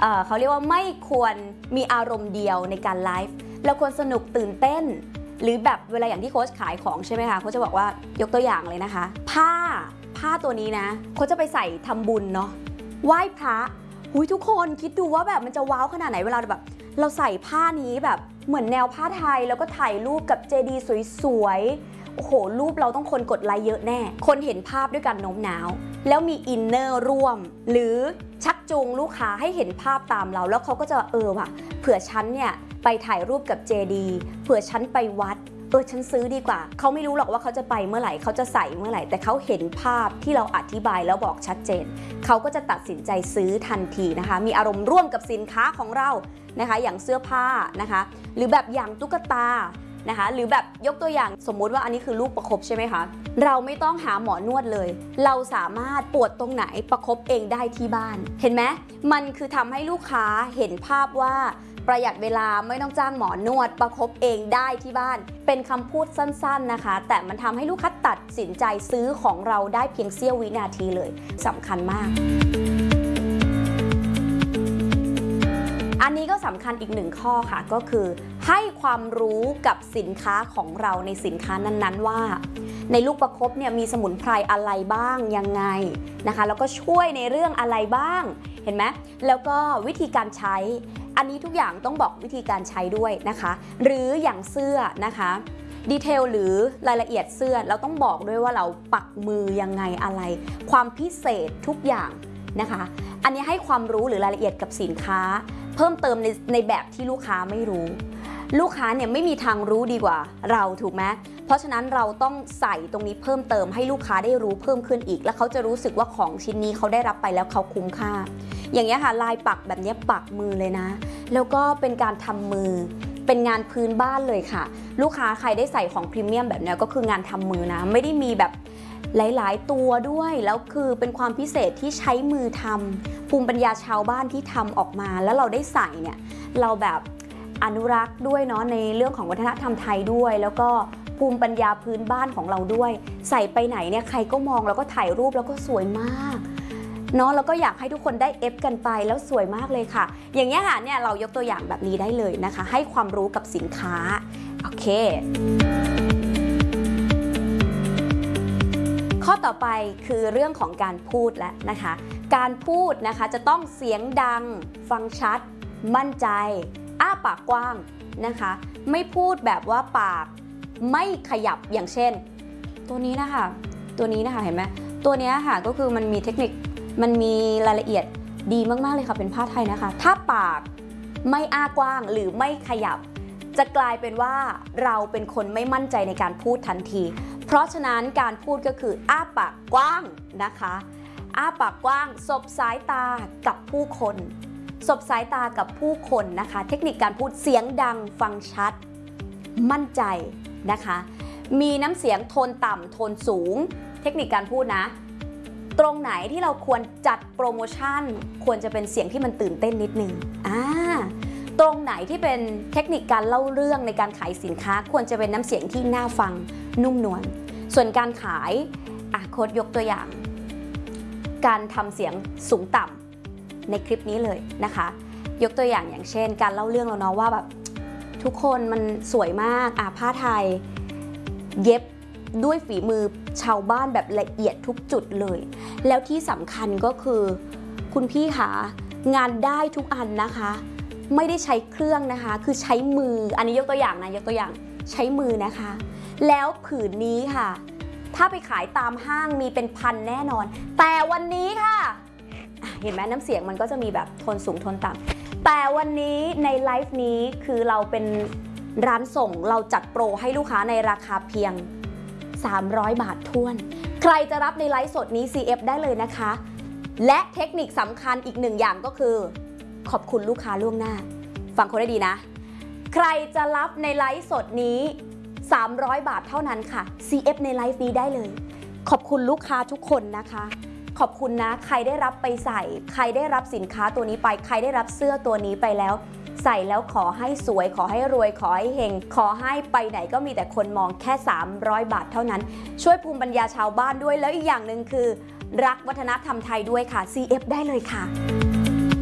เขาเรียกว่าไม่ควรมีอารมณ์เดียวในการไลฟ์เราควรสนุกตื่นเต้นหรือแบบเวลาอย่างที่โค้ชขายของใช่ไหมคะโค้ชจะบอกว่ายกตัวอย่างเลยนะคะผ้าตัวนี้นะโค้ชจะไปใส่ทำบุญเนาะไหว้พระทุกคนคิดดูว่าแบบมันจะว้าวขนาดไหนเวลาแบบเราใส่ผ้านี้แบบเหมือนแนวผ้าไทยแล้วก็ถ่ายรูปกับเจดีย์สวยๆโอ้โหรูปเราต้องคนกดไลค์เยอะแน่คนเห็นภาพด้วยกันโน้มน้าวแล้วมีอินเนอร์ร่วมหรือชักจูงลูกค้าให้เห็นภาพตามเราแล้วเขาก็จะว่ะเผื่อฉันเนี่ยไปถ่ายรูปกับเจดีย์เผื่อฉันไปวัดฉันซื้อดีกว่าเขาไม่รู้หรอกว่าเขาจะไปเมื่อไหร่เขาจะใส่เมื่อไหร่แต่เขาเห็นภาพที่เราอธิบายแล้วบอกชัดเจนเขาก็จะตัดสินใจซื้อทันทีนะคะมีอารมณ์ร่วมกับสินค้าของเรานะคะอย่างเสื้อผ้านะคะหรือแบบอย่างตุ๊กตานะคะหรือแบบยกตัวอย่างสมมุติว่าอันนี้คือลูกประคบใช่ไหมคะเราไม่ต้องหาหมอนวดเลยเราสามารถปวดตรงไหนประคบเองได้ที่บ้านเห็นไหมมันคือทำให้ลูกค้าเห็นภาพว่าประหยัดเวลาไม่ต้องจ้างหมอนวดประคบเองได้ที่บ้านเป็นคำพูดสั้นๆนะคะแต่มันทำให้ลูกค้าตัดสินใจซื้อของเราได้เพียงเสี้ยววินาทีเลยสำคัญมากอันนี้ก็สำคัญอีกหนึ่งข้อค่ะก็คือให้ความรู้กับสินค้าของเราในสินค้านั้นๆว่าในลูกประคบเนี่ยมีสมุนไพรอะไรบ้างยังไงนะคะแล้วก็ช่วยในเรื่องอะไรบ้างเห็นไหมแล้วก็วิธีการใช้อันนี้ทุกอย่างต้องบอกวิธีการใช้ด้วยนะคะหรืออย่างเสื้อนะคะดีเทลหรือรายละเอียดเสื้อเราต้องบอกด้วยว่าเราปักมือยังไงอะไรความพิเศษทุกอย่างนะคะอันนี้ให้ความรู้หรือรายละเอียดกับสินค้าเพิ่มเติมในแบบที่ลูกค้าไม่รู้ลูกค้าเนี่ยไม่มีทางรู้ดีกว่าเราถูกไหมเพราะฉะนั้นเราต้องใส่ตรงนี้เพิ่มเติมให้ลูกค้าได้รู้เพิ่มขึ้นอีกแล้วเขาจะรู้สึกว่าของชิ้นนี้เขาได้รับไปแล้วเขาคุ้มค่าอย่างนี้ค่ะลายปักแบบนี้ปักมือเลยนะแล้วก็เป็นการทำมือเป็นงานพื้นบ้านเลยค่ะลูกค้าใครได้ใส่ของพรีเมียมแบบนี้ก็คืองานทำมือนะไม่ได้มีแบบหลายๆตัวด้วยแล้วคือเป็นความพิเศษที่ใช้มือทำภูมิปัญญาชาวบ้านที่ทำออกมาแล้วเราได้ใส่เนี่ยเราแบบอนุรักษ์ด้วยเนาะในเรื่องของวัฒนธรรมไทยด้วยแล้วก็ภูมิปัญญาพื้นบ้านของเราด้วยใส่ไปไหนเนี่ยใครก็มองแล้วก็ถ่ายรูปแล้วก็สวยมากเนาะแล้วก็อยากให้ทุกคนได้เอฟกันไปแล้วสวยมากเลยค่ะอย่างนี้ค่ะเนี่ยเรายกตัวอย่างแบบนี้ได้เลยนะคะให้ความรู้กับสินค้าโอเคข้อต่อไปคือเรื่องของการพูดแล้วนะคะการพูดนะคะจะต้องเสียงดังฟังชัดมั่นใจอ้าปากกว้างนะคะไม่พูดแบบว่าปากไม่ขยับอย่างเช่นตัวนี้นะคะเห็นไหมตัวนี้ค่ะก็คือมันมีเทคนิคมันมีรายละเอียดดีมากๆเลยค่ะเป็นผ้าไทยนะคะถ้าปากไม่อ้ากว้างหรือไม่ขยับจะกลายเป็นว่าเราเป็นคนไม่มั่นใจในการพูดทันทีเพราะฉะนั้นการพูดก็คืออ้าปากกว้างนะคะอ้าปากกว้างสบสายตากับผู้คนสบสายตากับผู้คนนะคะเทคนิคการพูดเสียงดังฟังชัดมั่นใจนะคะมีน้ำเสียงโทนต่ำโทนสูงเทคนิคการพูดนะตรงไหนที่เราควรจัดโปรโมชั่นควรจะเป็นเสียงที่มันตื่นเต้นนิดนึงตรงไหนที่เป็นเทคนิคการเล่าเรื่องในการขายสินค้าควรจะเป็นน้ำเสียงที่น่าฟังนุ่มนวลส่วนการขายโค้ดยกตัวอย่างการทำเสียงสูงต่ำในคลิปนี้เลยนะคะยกตัวอย่างอย่างเช่นการเล่าเรื่องเราเนาะว่าแบบทุกคนมันสวยมากผ้าไทยเย็บด้วยฝีมือชาวบ้านแบบละเอียดทุกจุดเลยแล้วที่สำคัญก็คือคุณพี่คะงานได้ทุกอันนะคะไม่ได้ใช้เครื่องนะคะคือใช้มืออันนี้ยกตัวอย่างใช้มือนะคะแล้วผืนนี้ค่ะถ้าไปขายตามห้างมีเป็นพันแน่นอนแต่วันนี้ค่ะเห็นไหมน้ำเสียงมันก็จะมีแบบโทนสูงโทนต่ำแต่วันนี้ในไลฟ์นี้คือเราเป็นร้านส่งเราจัดโปรให้ลูกค้าในราคาเพียง300 บาทท้วนใครจะรับในไลฟ์สดนี้ CF ได้เลยนะคะและเทคนิคสำคัญอีกหนึ่งอย่างก็คือขอบคุณลูกค้าล่วงหน้าฟังคนได้ดีนะใครจะรับในไลฟ์สดนี้300 บาทเท่านั้นค่ะ CF ในไลฟ์นี้ได้เลยขอบคุณลูกค้าทุกคนนะคะขอบคุณนะใครได้รับไปใส่ใครได้รับสินค้าตัวนี้ไปใครได้รับเสื้อตัวนี้ไปแล้วใส่แล้วขอให้สวยขอให้รวยขอให้เฮงขอให้ไปไหนก็มีแต่คนมองแค่300 บาทเท่านั้นช่วยภูมิปัญญาชาวบ้านด้วยแล้วอีกอย่างหนึ่งคือรักวัฒนธรรมไทยด้วยค่ะ CF ได้เลยค่ะ